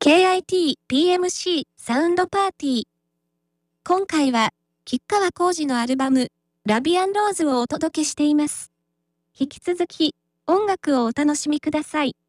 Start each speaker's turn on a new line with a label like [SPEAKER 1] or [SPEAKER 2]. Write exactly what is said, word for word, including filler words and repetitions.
[SPEAKER 1] ケーアイティーピーエムシー サウンドパーティー。今回は、吉川晃司のアルバム、ラビアンローズをお届けしています。引き続き、音楽をお楽しみください。